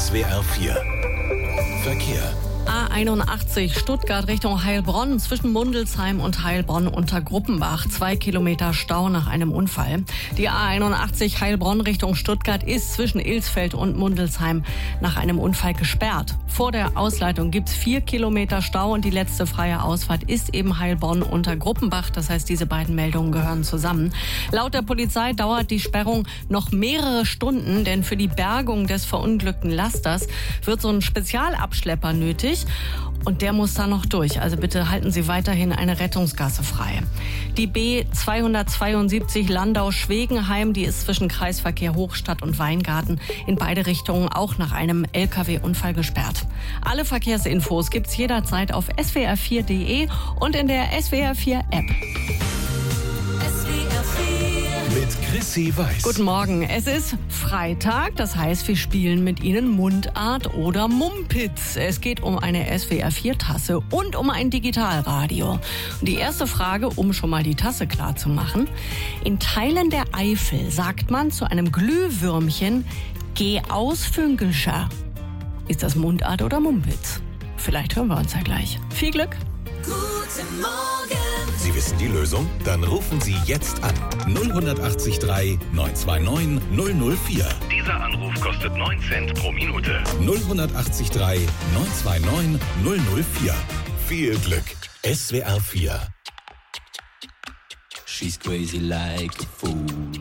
SWR 4 Verkehr. A81 Stuttgart Richtung Heilbronn zwischen Mundelsheim und Heilbronn unter Gruppenbach. 2 Kilometer Stau nach einem Unfall. Die A81 Heilbronn Richtung Stuttgart ist zwischen Ilsfeld und Mundelsheim nach einem Unfall gesperrt. Vor der Ausleitung gibt's 4 Kilometer Stau und die letzte freie Ausfahrt ist eben Heilbronn unter Gruppenbach. Das heißt, diese beiden Meldungen gehören zusammen. Laut der Polizei dauert die Sperrung noch mehrere Stunden, denn für die Bergung des verunglückten Lasters wird so ein Spezialabschlepper nötig. Und der muss da noch durch. Also bitte halten Sie weiterhin eine Rettungsgasse frei. Die B272 Landau-Schwegenheim, die ist zwischen Kreisverkehr Hochstadt und Weingarten in beide Richtungen auch nach einem LKW-Unfall gesperrt. Alle Verkehrsinfos gibt's jederzeit auf swr4.de und in der SWR4-App. Mit Chrissy Weiß. Guten Morgen. Es ist Freitag, das heißt, wir spielen mit Ihnen Mundart oder Mumpitz. Es geht um eine SWR4-Tasse und um ein Digitalradio. Und die erste Frage, um schon mal die Tasse klar zu machen. In Teilen der Eifel sagt man zu einem Glühwürmchen, geh aus Fünkelscher. Ist das Mundart oder Mumpitz? Vielleicht hören wir uns ja gleich. Viel Glück. Guten Morgen. Sie wissen die Lösung? Dann rufen Sie jetzt an. 0183 929 004. Dieser Anruf kostet 9 Cent pro Minute. 0183 929 004. Viel Glück. SWR 4. She's crazy like a fool.